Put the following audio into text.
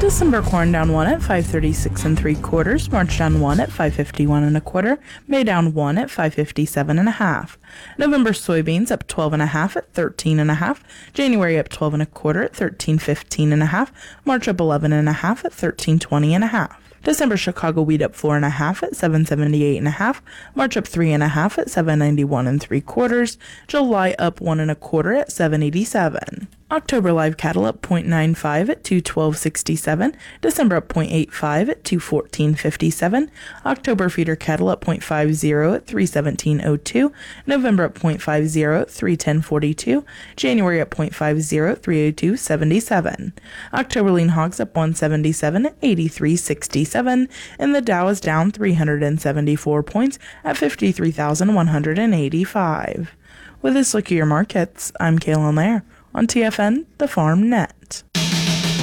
December corn down 1 at 536 3/4. March down 1 at 551 1/4. May down 1 at 557 1/2. November soybeans up 12 1/2 at 13 1/2. January up 12 1/4 at 1315 1/2. March up 11 1/2 at 1320 1/2. December Chicago wheat up 4 1/2 at 778 1/2. March up 3 1/2 at 791 3/4. July up 1 1/4 at 787. October live cattle up 0.95 at 212.67. December up 0.85 at 214.57. October feeder cattle up 0.50 at 317.02. November up 0.50 at 310.42. January up 0.50 at 302.77. October lean hogs up 177 at 83.67. And the Dow is down 374 points at 53,185. With this look at your markets, I'm Kaylin Lair on TFN, the Farm Net.